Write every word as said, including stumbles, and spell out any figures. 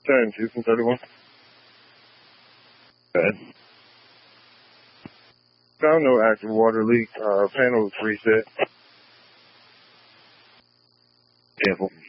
ten, two from thirty-one. Good. Found no active water leak. Uh, panel was reset. Careful.